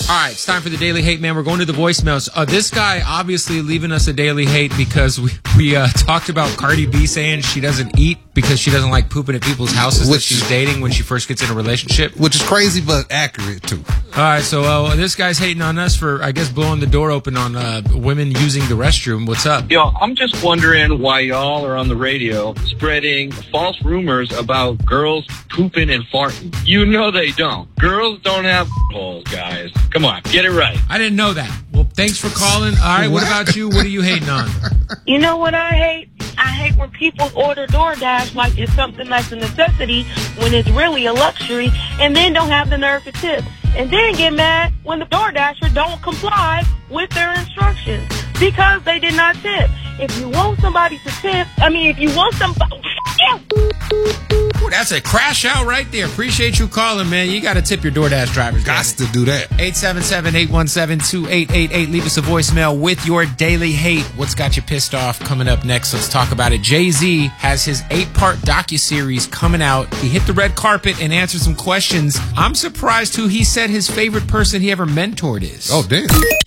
All right, it's time for the Daily Hate, man. We're going to the voicemails. This guy obviously leaving us a Daily Hate because we talked about Cardi B saying she doesn't eat because she doesn't like pooping at people's houses that she's dating when she first gets in a relationship. Which is crazy, but accurate, too. All right, so this guy's hating on us for, I guess, blowing the door open on women using the restroom. What's up? Yo, I'm just wondering why y'all are on the radio spreading false rumors about girls pooping and farting. You know they don't. Girls don't have holes, guys. Come on, get it right. I didn't know that. Well, thanks for calling. All right, what about you? What are you hating on? You know what I hate? I hate when people order DoorDash like it's something that's a necessity when it's really a luxury, and then don't have the nerve to tip. And then get mad when the DoorDasher don't comply with their instructions because they did not tip. If you want somebody to tip, if you want somebody... Ooh, that's a crash out right there. Appreciate you calling, man. You got to tip your DoorDash drivers. Got to do that. 877-817-2888. Leave us a voicemail with your Daily Hate. What's got you pissed off? Coming up next, let's talk about it. Jay-Z has his 8-part docuseries coming out. He hit the red carpet and answered some questions. I'm surprised who he said his favorite person he ever mentored is. Oh, damn.